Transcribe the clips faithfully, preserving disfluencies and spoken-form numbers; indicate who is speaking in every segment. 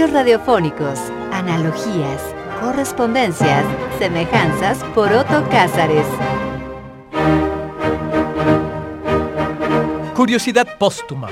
Speaker 1: Hechos radiofónicos, analogías, correspondencias, semejanzas por Otto Cázares.
Speaker 2: Curiosidad póstuma.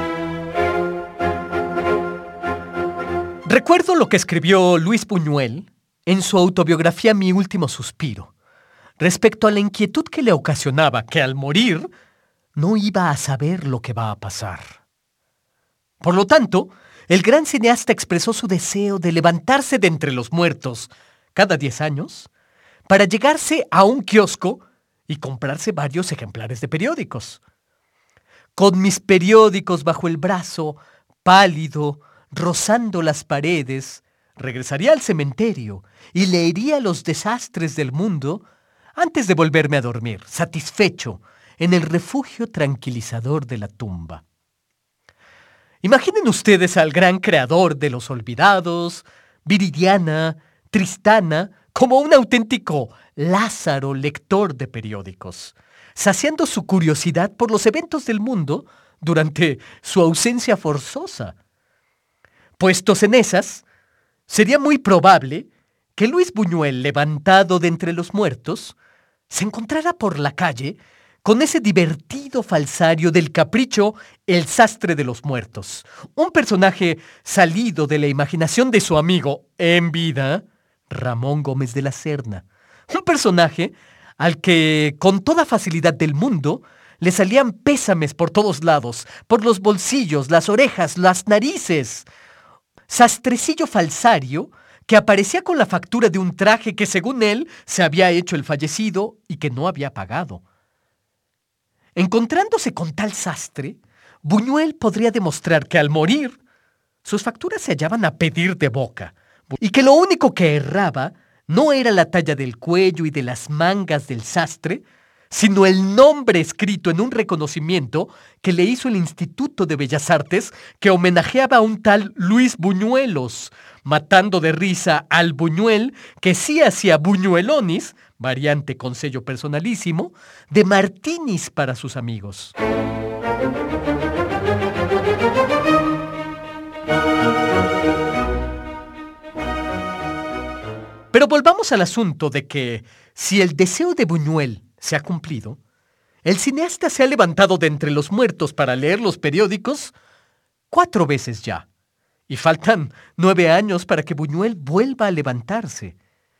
Speaker 2: Recuerdo lo que escribió Luis Buñuel en su autobiografía Mi último suspiro, respecto a la inquietud que le ocasionaba que al morir no iba a saber lo que va a pasar. Por lo tanto, el gran cineasta expresó su deseo de levantarse de entre los muertos cada diez años para llegarse a un kiosco y comprarse varios ejemplares de periódicos. Con mis periódicos bajo el brazo, pálido, rozando las paredes, regresaría al cementerio y leería los desastres del mundo antes de volverme a dormir, satisfecho, en el refugio tranquilizador de la tumba. Imaginen ustedes al gran creador de Los Olvidados, Viridiana, Tristana, como un auténtico Lázaro lector de periódicos, saciando su curiosidad por los eventos del mundo durante su ausencia forzosa. Puestos en esas, sería muy probable que Luis Buñuel, levantado de entre los muertos, se encontrara por la calle con ese divertido falsario del capricho El sastre de los muertos, un personaje salido de la imaginación de su amigo en vida, Ramón Gómez de la Serna. Un personaje al que, con toda facilidad del mundo, le salían pésames por todos lados, por los bolsillos, las orejas, las narices. Sastrecillo falsario que aparecía con la factura de un traje que, según él, se había hecho el fallecido y que no había pagado. Encontrándose con tal sastre, Buñuel podría demostrar que al morir, sus facturas se hallaban a pedir de boca, y que lo único que erraba no era la talla del cuello y de las mangas del sastre, sino el nombre escrito en un reconocimiento que le hizo el Instituto de Bellas Artes, que homenajeaba a un tal Luis Buñuelos, matando de risa al Buñuel, que sí hacía Buñuelonis, variante con sello personalísimo, de martinis para sus amigos. Pero volvamos al asunto de que, si el deseo de Buñuel se ha cumplido, el cineasta se ha levantado de entre los muertos para leer los periódicos cuatro veces ya, y faltan nueve años para que Buñuel vuelva a levantarse.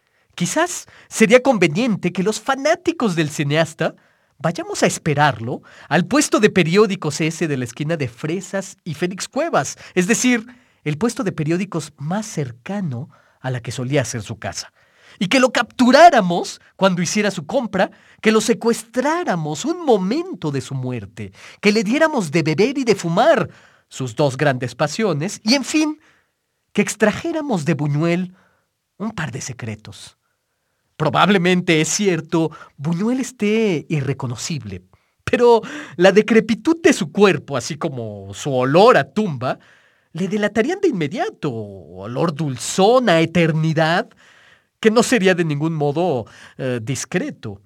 Speaker 2: Quizás sería conveniente que los fanáticos del cineasta vayamos a esperarlo al puesto de periódicos ese de la esquina de Fresas y Félix Cuevas, es decir, el puesto de periódicos más cercano a la que solía ser su casa, y que lo capturáramos cuando hiciera su compra, que lo secuestráramos un momento de su muerte, que le diéramos de beber y de fumar, sus dos grandes pasiones, y en fin, que extrajéramos de Buñuel un par de secretos. Probablemente, es cierto, Buñuel esté irreconocible, pero la decrepitud de su cuerpo, así como su olor a tumba, le delatarían de inmediato, olor dulzón a eternidad, que no sería de ningún modo eh, discreto.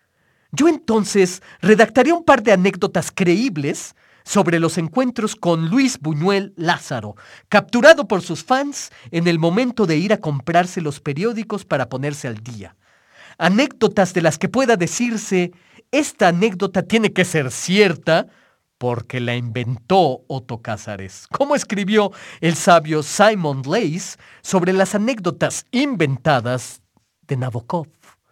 Speaker 2: Yo entonces redactaría un par de anécdotas creíbles sobre los encuentros con Luis Buñuel Lázaro, capturado por sus fans en el momento de ir a comprarse los periódicos para ponerse al día. Anécdotas de las que pueda decirse, esta anécdota tiene que ser cierta porque la inventó Otto Cázares, como escribió el sabio Simon Leys sobre las anécdotas inventadas de Nabokov.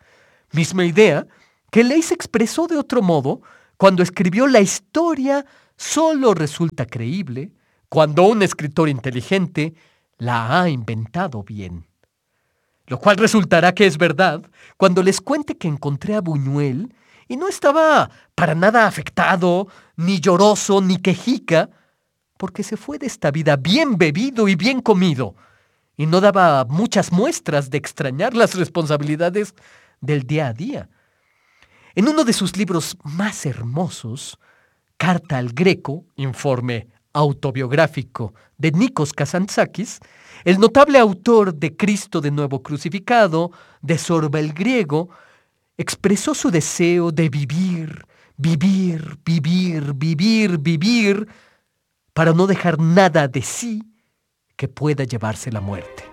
Speaker 2: Misma idea que Leys expresó de otro modo cuando escribió La historia solo resulta creíble cuando un escritor inteligente la ha inventado bien. Lo cual resultará que es verdad cuando les cuente que encontré a Buñuel y no estaba para nada afectado, ni lloroso, ni quejica, porque se fue de esta vida bien bebido y bien comido, y no daba muchas muestras de extrañar las responsabilidades del día a día. En uno de sus libros más hermosos, Carta al Greco, informe autobiográfico de Nikos Kazantzakis, el notable autor de Cristo de nuevo crucificado, de Sorba el griego, expresó su deseo de vivir, vivir, vivir, vivir, vivir, para no dejar nada de sí que pueda llevarse la muerte.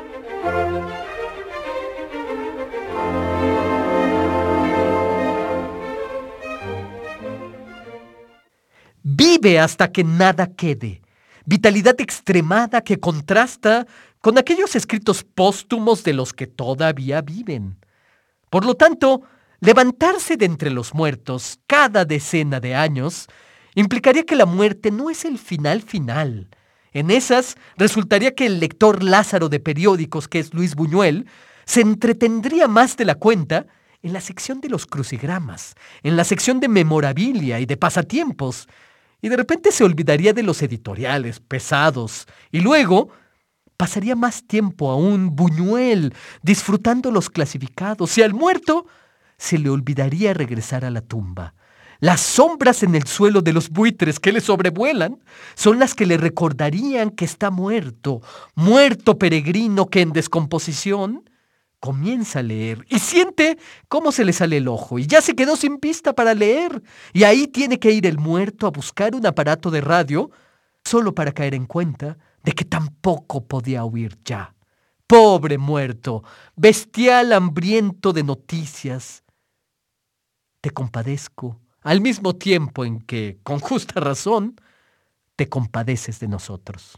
Speaker 2: Vive hasta que nada quede. Vitalidad extremada que contrasta con aquellos escritos póstumos de los que todavía viven. Por lo tanto, levantarse de entre los muertos cada decena de años implicaría que la muerte no es el final final. En esas, resultaría que el lector Lázaro de periódicos, que es Luis Buñuel, se entretendría más de la cuenta en la sección de los crucigramas, en la sección de memorabilia y de pasatiempos, y de repente se olvidaría de los editoriales pesados, y luego pasaría más tiempo aún Buñuel disfrutando los clasificados, y al muerto se le olvidaría regresar a la tumba. Las sombras en el suelo de los buitres que le sobrevuelan son las que le recordarían que está muerto, muerto peregrino que en descomposición comienza a leer y siente cómo se le sale el ojo y ya se quedó sin vista para leer. Y ahí tiene que ir el muerto a buscar un aparato de radio solo para caer en cuenta de que tampoco podía oír ya. Pobre muerto, bestial hambriento de noticias. Te compadezco, al mismo tiempo en que, con justa razón, te compadeces de nosotros.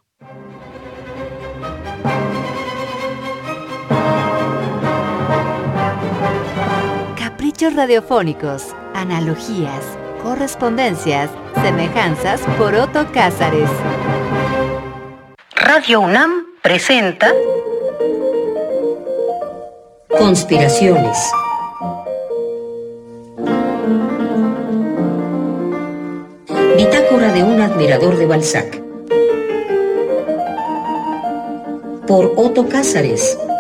Speaker 1: Caprichos radiofónicos, analogías, correspondencias, semejanzas por Otto Cázares.
Speaker 3: Radio UNAM presenta Conspiraciones. Bitácora de un admirador de Balzac. Por Otto Cázares.